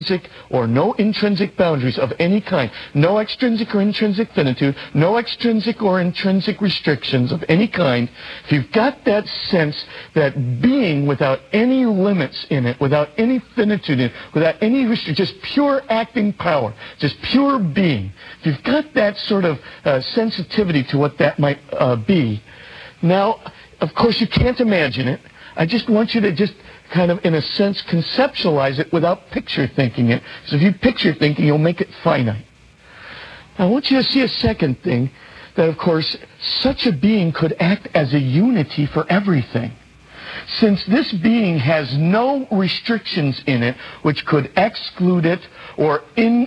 or no intrinsic boundaries of any kind, no extrinsic or intrinsic finitude, no extrinsic or intrinsic restrictions of any kind, if you've got that sense that being without any limits in it, without any finitude in it, without any restriction, just pure acting power, just pure being, if you've got that sort of sensitivity to what that might be, now, of course, you can't imagine it. I just want you to just kind of, in a sense, conceptualize it without picture thinking it. Because if you picture thinking, you'll make it finite. Now, I want you to see a second thing, that, of course, such a being could act as a unity for everything. Since this being has no restrictions in it which could exclude it or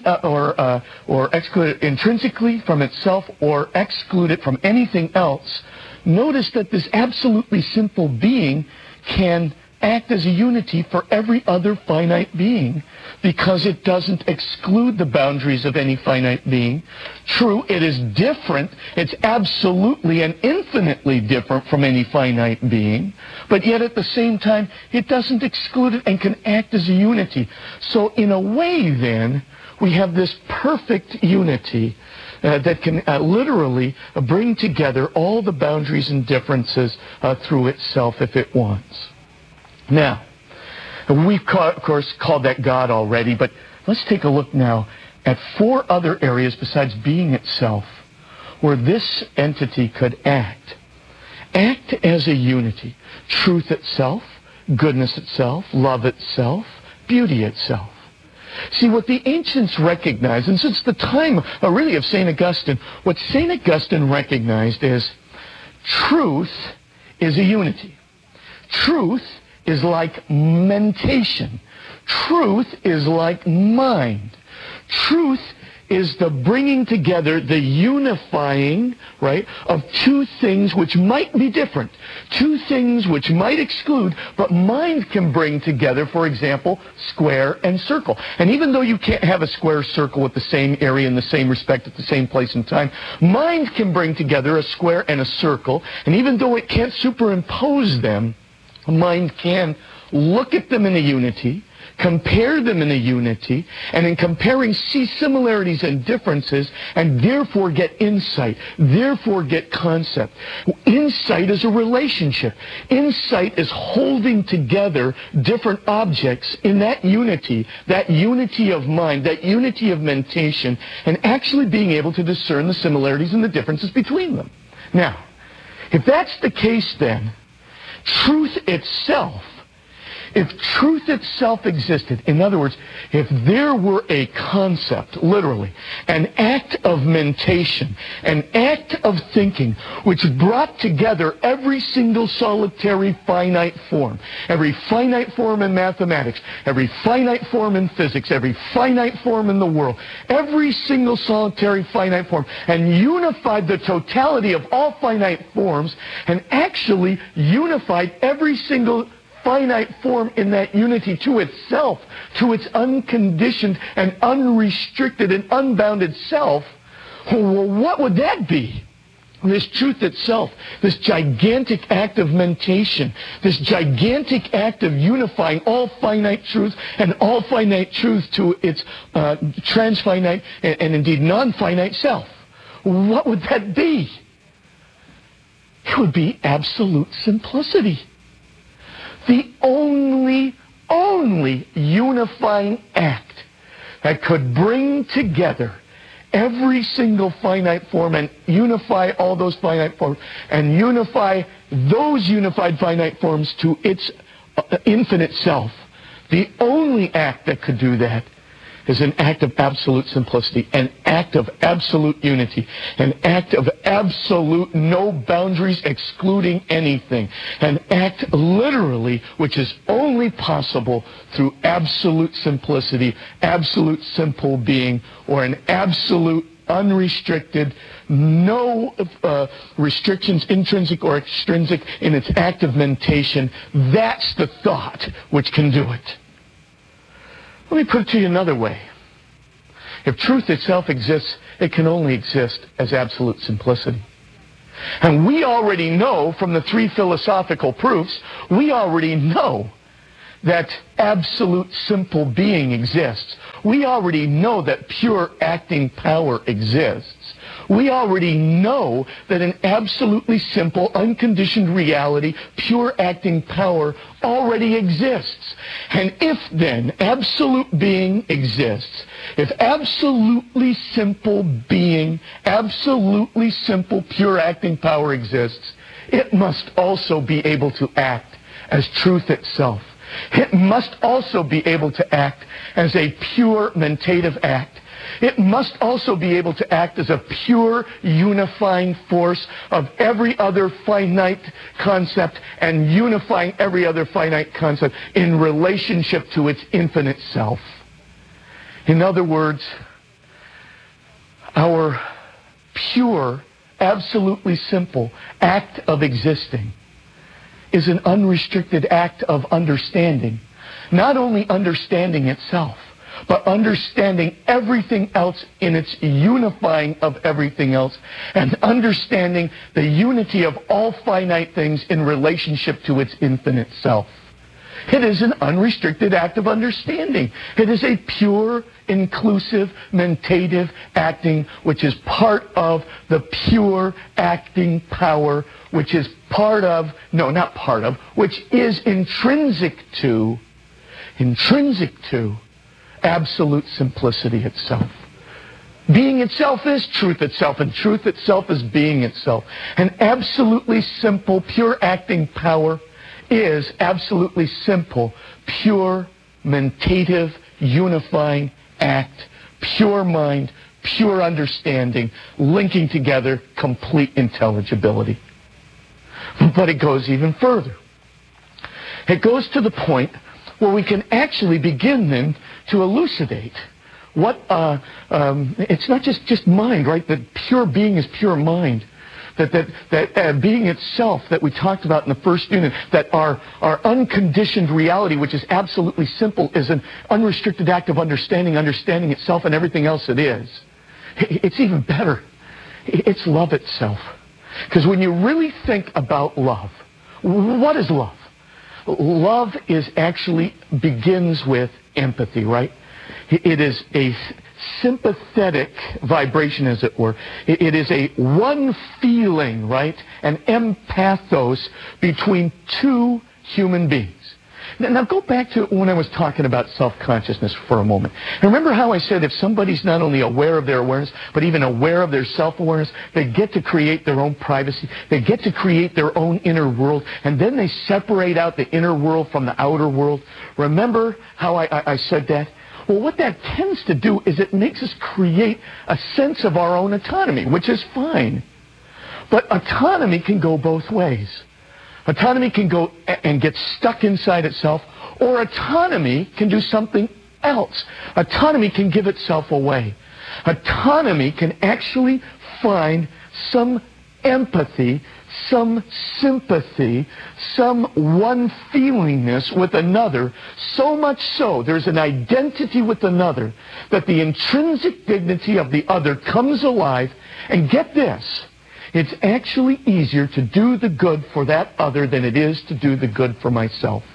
exclude it intrinsically from itself or exclude it from anything else, notice that this absolutely simple being can act as a unity for every other finite being because it doesn't exclude the boundaries of any finite being. True, it is different. It's absolutely and infinitely different from any finite being, but yet at the same time, it doesn't exclude it and can act as a unity. So in a way, then, we have this perfect unity that can literally bring together all the boundaries and differences through itself if it wants. Now, we've, of course, called that God already, but let's take a look now at 4 other areas besides being itself where this entity could act. Act as a unity. Truth itself, goodness itself, love itself, beauty itself. See, what the ancients recognized, and since the time really of St. Augustine, what St. Augustine recognized is truth is a unity. Truth is like mentation. Truth is like mind. Truth is the bringing together, the unifying, right, of 2 things which might be different, 2 things which might exclude, but mind can bring together, for example, square and circle. And even though you can't have a square circle with the same area in the same respect at the same place and time, mind can bring together a square and a circle, and even though it can't superimpose them, mind can look at them in a unity, compare them in a unity, and in comparing see similarities and differences, and therefore get insight, therefore get concept. Insight is a relationship. Insight is holding together different objects in that unity of mind, that unity of mentation, and actually being able to discern the similarities and the differences between them. Now, if that's the case then, truth itself, if truth itself existed, in other words, if there were a concept, literally, an act of mentation, an act of thinking, which brought together every single solitary finite form, every finite form in mathematics, every finite form in physics, every finite form in the world, every single solitary finite form, and unified the totality of all finite forms, and actually unified every single finite form in that unity to itself, to its unconditioned and unrestricted and unbounded self, well, what would that be? This truth itself, this gigantic act of mentation, this gigantic act of unifying all finite truths and all finite truths to its transfinite and indeed non-finite self. What would that be? It would be absolute simplicity. The only unifying act that could bring together every single finite form and unify all those finite forms and unify those unified finite forms to its infinite self. The only act that could do that is an act of absolute simplicity, an act of absolute unity, an act of absolute no boundaries excluding anything, an act literally which is only possible through absolute simplicity, absolute simple being, or an absolute unrestricted, no restrictions, intrinsic or extrinsic, in its act of mentation. That's the thought which can do it. Let me put it to you another way. If truth itself exists, it can only exist as absolute simplicity. And we already know from the 3 philosophical proofs, we already know that absolute simple being exists. We already know that pure acting power exists. We already know that an absolutely simple, unconditioned reality, pure acting power, already exists. And if then absolute being exists, if absolutely simple being, absolutely simple, pure acting power exists, it must also be able to act as truth itself. It must also be able to act as a pure mentative act. It must also be able to act as a pure unifying force of every other finite concept and unifying every other finite concept in relationship to its infinite self. In other words, our pure, absolutely simple act of existing is an unrestricted act of understanding. Not only understanding itself, but understanding everything else in its unifying of everything else, and understanding the unity of all finite things in relationship to its infinite self. It is an unrestricted act of understanding. It is a pure, inclusive, mentative acting, which is part of the pure acting power, which is part of, no, not part of, which is intrinsic to absolute simplicity itself. Being itself is truth itself, and truth itself is being itself. An absolutely simple, pure acting power is absolutely simple, pure, mentative, unifying act, pure mind, pure understanding, linking together complete intelligibility. But it goes even further. It goes to the point where we can actually begin then to elucidate what, it's not just mind, right? That pure being is pure mind. That being itself that we talked about in the first unit, that our unconditioned reality, which is absolutely simple, is an unrestricted act of understanding itself and everything else it is. It's even better. It's love itself. Because when you really think about love, what is love? Love is actually begins with empathy, right? It is a sympathetic vibration, as it were. It is a one feeling, right? An empathos between two human beings. Now go back to when I was talking about self-consciousness for a moment. And remember how I said if somebody's not only aware of their awareness, but even aware of their self-awareness, they get to create their own privacy. They get to create their own inner world. And then they separate out the inner world from the outer world. Remember how I said that? Well, what that tends to do is it makes us create a sense of our own autonomy, which is fine. But autonomy can go both ways. Autonomy can go and get stuck inside itself, or autonomy can do something else. Autonomy can give itself away. Autonomy can actually find some empathy, some sympathy, some one-feelingness with another, so much so there's an identity with another that the intrinsic dignity of the other comes alive. And get this, it's actually easier to do the good for that other than it is to do the good for myself.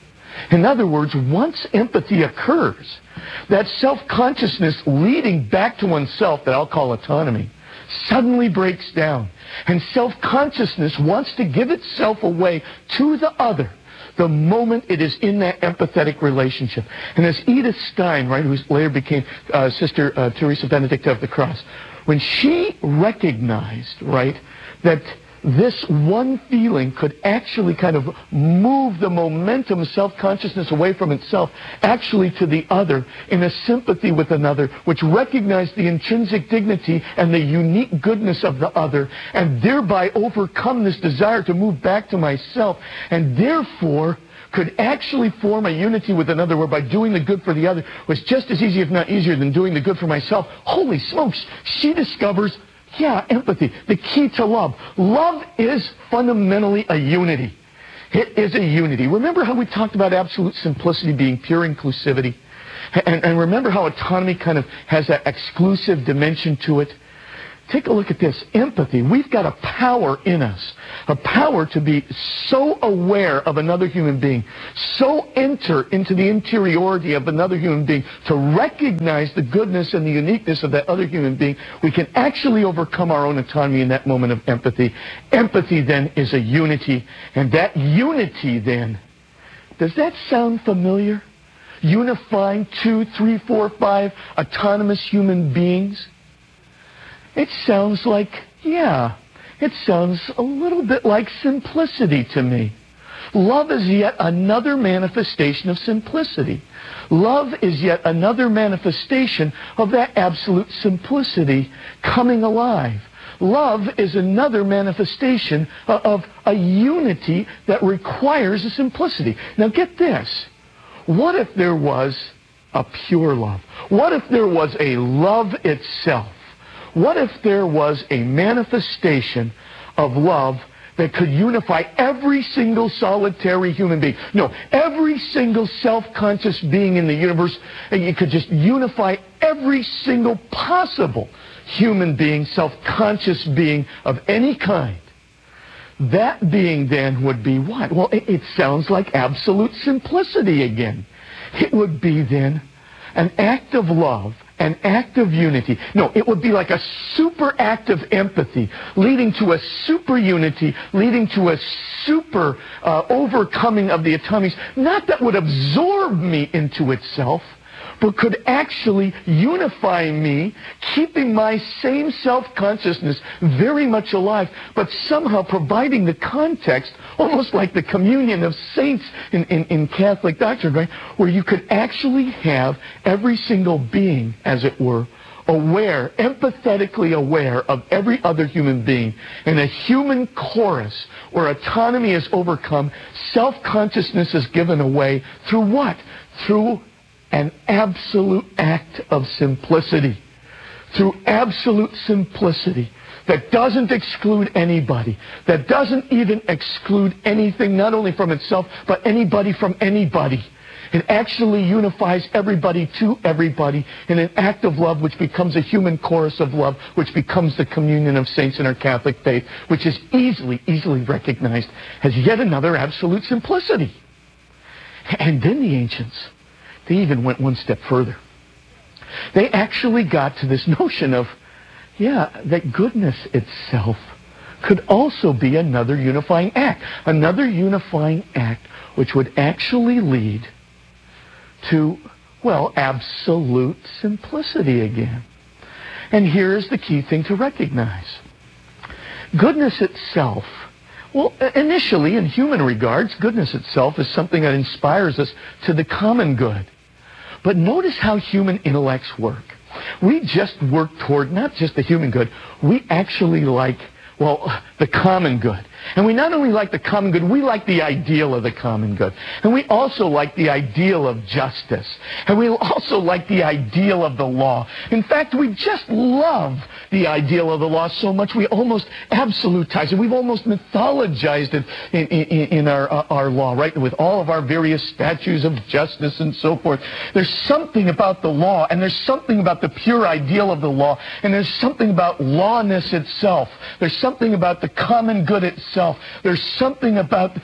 In other words, once empathy occurs, that self-consciousness leading back to oneself that I'll call autonomy suddenly breaks down. And self-consciousness wants to give itself away to the other the moment it is in that empathetic relationship. And as Edith Stein, right, who later became Sister Teresa Benedicta of the Cross, when she recognized, right, that this one feeling could actually kind of move the momentum of self-consciousness away from itself, actually to the other, in a sympathy with another, which recognized the intrinsic dignity and the unique goodness of the other, and thereby overcome this desire to move back to myself, and therefore could actually form a unity with another whereby doing the good for the other was just as easy, if not easier, than doing the good for myself. Holy smokes, she discovers, yeah, empathy, the key to love. Love is fundamentally a unity. It is a unity. Remember how we talked about absolute simplicity being pure inclusivity? And remember how autonomy kind of has that exclusive dimension to it? Take a look at this. Empathy. We've got a power in us. A power to be so aware of another human being. So enter into the interiority of another human being. To recognize the goodness and the uniqueness of that other human being. We can actually overcome our own autonomy in that moment of empathy. Empathy then is a unity. And that unity then, does that sound familiar? Unifying 2, 3, 4, 5 autonomous human beings? It sounds like, yeah, it sounds a little bit like simplicity to me. Love is yet another manifestation of simplicity. Love is yet another manifestation of that absolute simplicity coming alive. Love is another manifestation of a unity that requires a simplicity. Now get this. What if there was a pure love? What if there was a love itself? What if there was a manifestation of love that could unify every single solitary human being? No, every single self-conscious being in the universe, and you could just unify every single possible human being, self-conscious being of any kind. That being then would be what? Well, it sounds like absolute simplicity again. It would be then an act of love, an act of unity. No, it would be like a super act of empathy, leading to a super unity, leading to a super overcoming of the autonomies, not that would absorb me into itself, but could actually unify me, keeping my same self-consciousness very much alive, but somehow providing the context, almost like the communion of saints in Catholic doctrine, right? Where you could actually have every single being, as it were, aware, empathetically aware of every other human being, in a human chorus where autonomy is overcome, self-consciousness is given away, through what? Through an absolute act of simplicity. Through absolute simplicity that doesn't exclude anybody, that doesn't even exclude anything, not only from itself, but anybody from anybody. It actually unifies everybody to everybody in an act of love which becomes a human chorus of love, which becomes the communion of saints in our Catholic faith, which is easily recognized as yet another absolute simplicity. And then the ancients, they even went one step further. They actually got to this notion of, that goodness itself could also be another unifying act. Another unifying act which would actually lead to, absolute simplicity again. And here's the key thing to recognize. Goodness itself, initially, in human regards, goodness itself is something that inspires us to the common good. But notice how human intellects work. We just work toward not just the human good, we actually like, the common good. And we not only like the common good, we like the ideal of the common good. And we also like the ideal of justice. And we also like the ideal of the law. In fact, we just love the ideal of the law so much we almost absolutize it. We've almost mythologized it in our law, right? With all of our various statutes of justice and so forth. There's something about the law, and there's something about the pure ideal of the law, and there's something about lawness itself. There's something about the common good itself. There's something about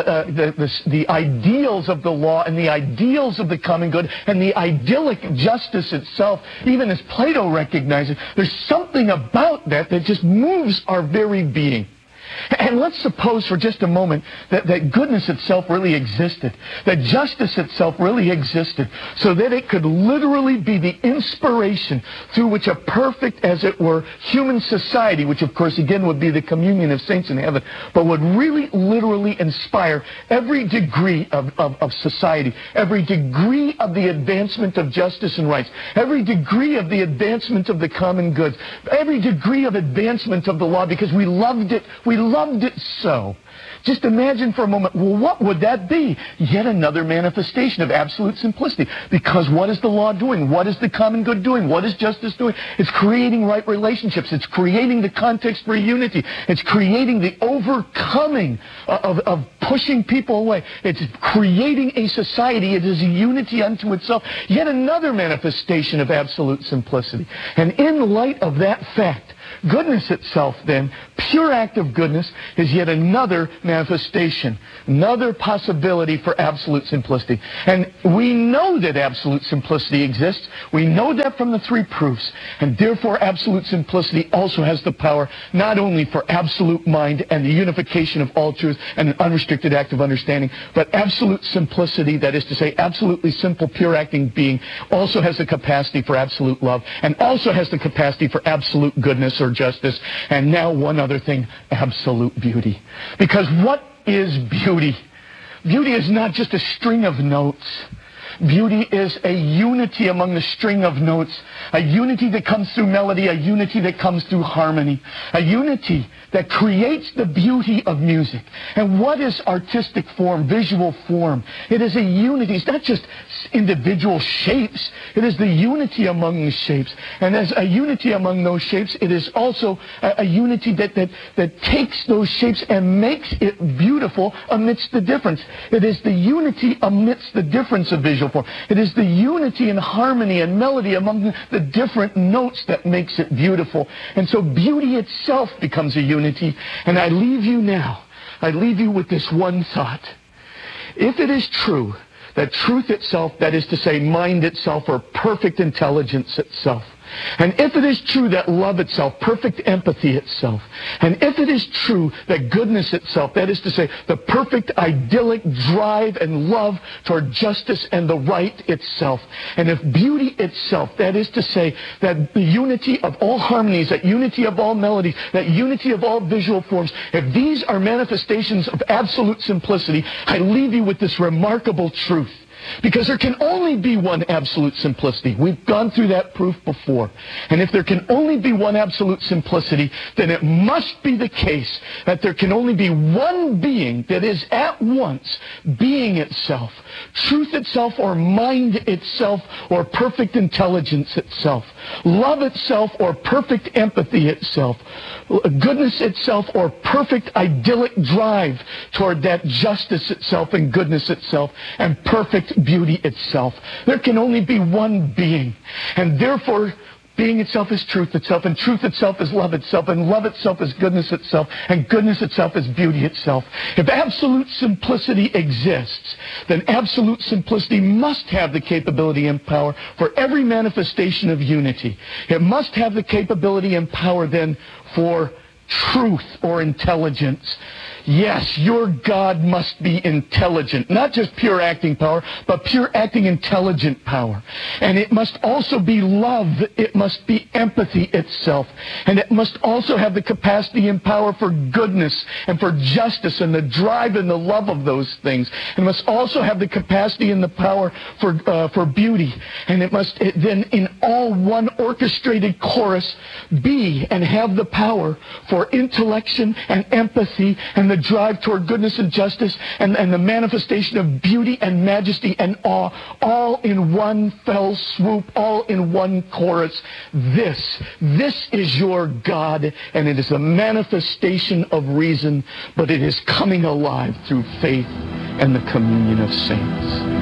the ideals of the law and the ideals of the common good and the idyllic justice itself, even as Plato recognizes, there's something about that just moves our very being. And let's suppose for just a moment that goodness itself really existed, that justice itself really existed, so that it could literally be the inspiration through which a perfect, as it were, human society, which of course again would be the communion of saints in heaven, but would really literally inspire every degree of society, every degree of the advancement of justice and rights, every degree of the advancement of the common goods, every degree of advancement of the law, because we loved it so. Just imagine for a moment, well, what would that be? Yet another manifestation of absolute simplicity. Because what is the law doing? What is the common good doing? What is justice doing? It's creating right relationships. It's creating the context for unity. It's creating the overcoming of pushing people away. It's creating a society. It is a unity unto itself. Yet another manifestation of absolute simplicity. And in light of that fact, goodness itself, then, pure act of goodness, is yet another manifestation, another possibility for absolute simplicity. And we know that absolute simplicity exists. We know that from the three proofs. And therefore, absolute simplicity also has the power not only for absolute mind and the unification of all truth and an unrestricted act of understanding, but absolute simplicity, that is to say, absolutely simple, pure acting being, also has the capacity for absolute love and also has the capacity for absolute goodness or justice, and now one other thing, absolute beauty. Because what is beauty? Beauty is not just a string of notes. Beauty is a unity among the string of notes, a unity that comes through melody, a unity that comes through harmony, a unity that creates the beauty of music. And what is artistic form, visual form? It is a unity. It's not just individual shapes. It is the unity among the shapes. And as a unity among those shapes, it is also a unity that takes those shapes and makes it beautiful amidst the difference. It is the unity amidst the difference of visual form. It is the unity and harmony and melody among the different notes that makes it beautiful. And so beauty itself becomes a unity. And I leave you now, I leave you with this one thought. If it is true that truth itself, that is to say mind itself or perfect intelligence itself, and if it is true that love itself, perfect empathy itself, and if it is true that goodness itself, that is to say the perfect idyllic drive and love toward justice and the right itself, and if beauty itself, that is to say that the unity of all harmonies, that unity of all melodies, that unity of all visual forms, if these are manifestations of absolute simplicity, I leave you with this remarkable truth. Because there can only be one absolute simplicity. We've gone through that proof before. And if there can only be one absolute simplicity, then it must be the case that there can only be one being that is at once being itself, truth itself or mind itself or perfect intelligence itself, love itself or perfect empathy itself, goodness itself or perfect idyllic drive toward that justice itself and goodness itself and perfect beauty itself. There can only be one being, and therefore being itself is truth itself, and truth itself is love itself, and love itself is goodness itself, and goodness itself is beauty itself. If absolute simplicity exists, then absolute simplicity must have the capability and power for every manifestation of unity. It must have the capability and power then for truth or intelligence. Yes, your God must be intelligent, not just pure acting power, but pure acting intelligent power. And it must also be love. It must be empathy itself. And it must also have the capacity and power for goodness and for justice and the drive and the love of those things. And it must also have the capacity and the power for beauty. And it must then in all one orchestrated chorus be and have the power for intellection and empathy and the drive toward goodness and justice and the manifestation of beauty and majesty and awe, all in one fell swoop, all in one chorus. This is your God, and it is a manifestation of reason, but it is coming alive through faith and the communion of saints.